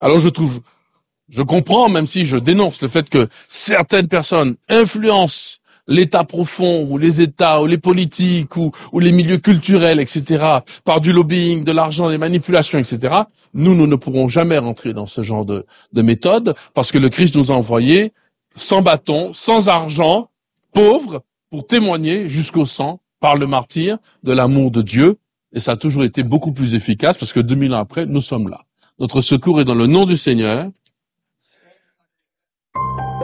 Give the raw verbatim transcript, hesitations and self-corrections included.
Alors je trouve, je comprends, même si je dénonce le fait que certaines personnes influencent l'État profond, ou les États, ou les politiques, ou, ou les milieux culturels, et cetera, par du lobbying, de l'argent, des manipulations, et cetera. Nous, nous ne pourrons jamais rentrer dans ce genre de, de méthode, parce que le Christ nous a envoyés sans bâton, sans argent, pauvres, pour témoigner jusqu'au sang, par le martyr, de l'amour de Dieu. Et ça a toujours été beaucoup plus efficace, parce que deux mille ans après, nous sommes là. Notre secours est dans le nom du Seigneur,